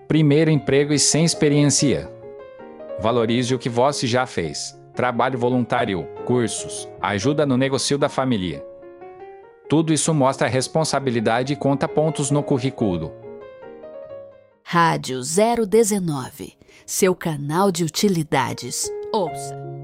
primeiro emprego e sem experiência. Valorize o que você já fez. Trabalho voluntário, cursos, ajuda no negócio da família. Tudo isso mostra responsabilidade e conta pontos no currículo. Rádio 019, seu canal de utilidades. Ouça!